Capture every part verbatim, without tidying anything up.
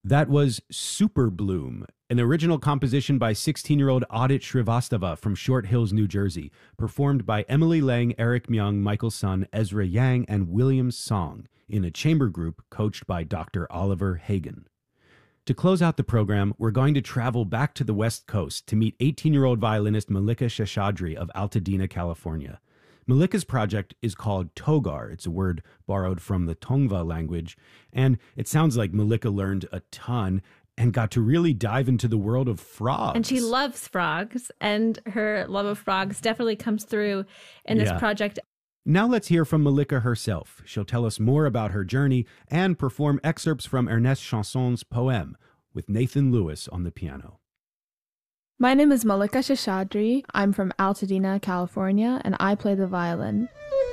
That was Super Bloom, an original composition by sixteen-year-old Adit Shrivastava from Short Hills, New Jersey, performed by Emily Lang, Eric Myung, Michael Sun, Ezra Yang, and William Song in a chamber group coached by Doctor Oliver Hagen. To close out the program, we're going to travel back to the West Coast to meet eighteen-year-old violinist Malika Sheshadri of Altadena, California. Malika's project is called Togar. It's a word borrowed from the Tongva language, and it sounds like Malika learned a ton and got to really dive into the world of frogs. And she loves frogs, and her love of frogs definitely comes through in this Yeah. project. Now let's hear from Malika herself. She'll tell us more about her journey and perform excerpts from Ernest Chanson's poem with Nathan Lewis on the piano. My name is Malika Sheshadri. I'm from Altadena, California, and I play the violin.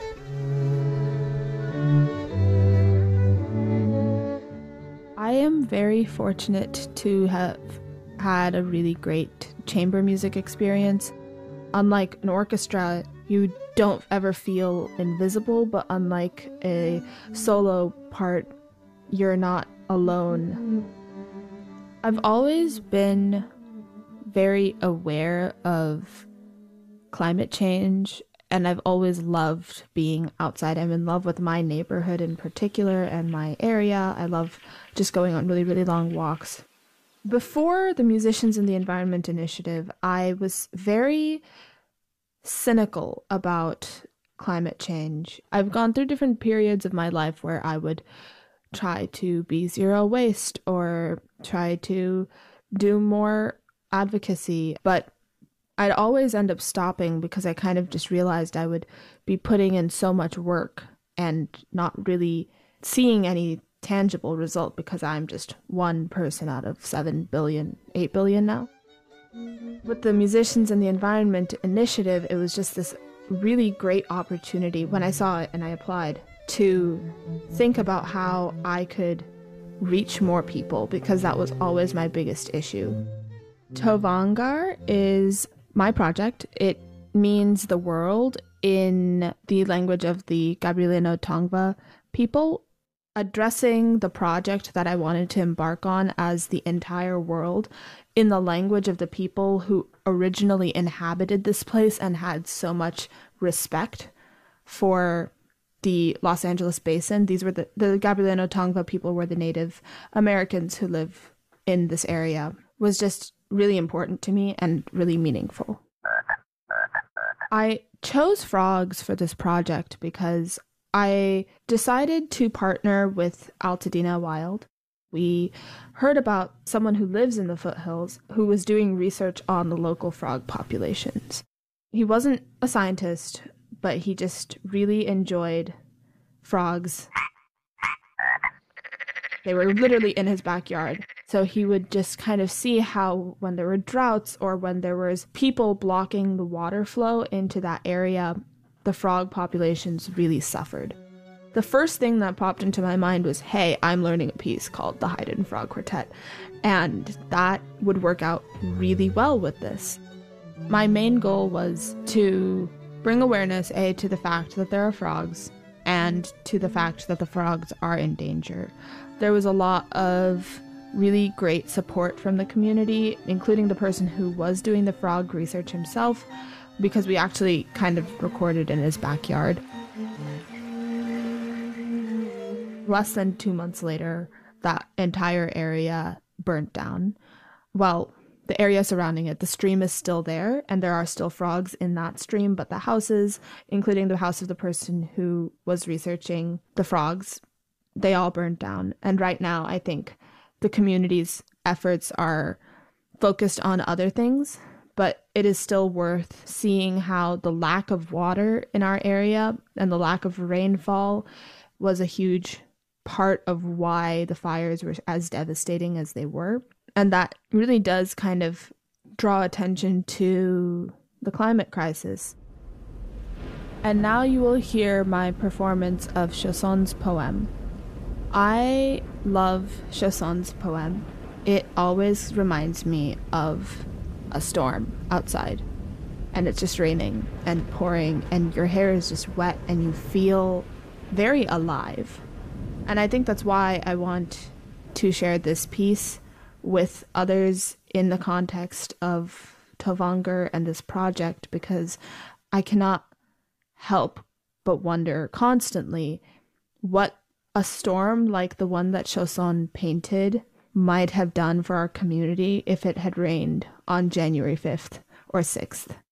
I am very fortunate to have had a really great chamber music experience. Unlike an orchestra, you don't ever feel invisible, but unlike a solo part, you're not alone. I've always been very aware of climate change, and I've always loved being outside. I'm in love with my neighborhood in particular and my area. I love just going on really, really long walks. Before the Musicians in the Environment Initiative, I was very cynical about climate change. I've gone through different periods of my life where I would try to be zero waste or try to do more advocacy, but I'd always end up stopping because I kind of just realized I would be putting in so much work and not really seeing any tangible result because I'm just one person out of seven billion, eight billion now. With the Musicians in the Environment Initiative, it was just this really great opportunity when I saw it and I applied to think about how I could reach more people, because that was always my biggest issue. Tovangar is my project. It means the world in the language of the Gabrielino Tongva people, addressing the project that I wanted to embark on as the entire world in the language of the people who originally inhabited this place and had so much respect for the Los Angeles basin. These were the, the Gabrielino Tongva people were the Native Americans who live in this area, was just really important to me and really meaningful. I chose frogs for this project because I decided to partner with Altadena Wild. We heard about someone who lives in the foothills who was doing research on the local frog populations. He wasn't a scientist, but he just really enjoyed frogs. They were literally in his backyard. So he would just kind of see how when there were droughts or when there was people blocking the water flow into that area, the frog populations really suffered. The first thing that popped into my mind was, hey, I'm learning a piece called the Haydn Frog Quartet. And that would work out really well with this. My main goal was to bring awareness, A, to the fact that there are frogs, and to the fact that the frogs are in danger. There was a lot of really great support from the community, including the person who was doing the frog research himself, because we actually kind of recorded in his backyard. Less than two months later, that entire area burnt down. Well, the area surrounding it, the stream is still there, and there are still frogs in that stream, but the houses, including the house of the person who was researching the frogs, they all burned down. And right now, I think the community's efforts are focused on other things, but it is still worth seeing how the lack of water in our area and the lack of rainfall was a huge part of why the fires were as devastating as they were. And that really does kind of draw attention to the climate crisis. And now you will hear my performance of Chausson's poem. I love Chausson's poem. It always reminds me of a storm outside, and it's just raining and pouring, and your hair is just wet, and you feel very alive. And I think that's why I want to share this piece with others in the context of Tavanger and this project, because I cannot help but wonder constantly what a storm like the one that Chausson painted might have done for our community if it had rained on January fifth or sixth.